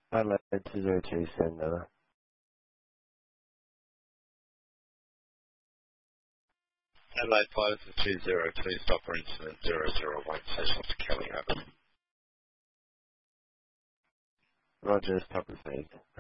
Adelaide 202, send over. Adelaide Flight 202, stop for incident 001, session to Kelly, over. Roger, stop received.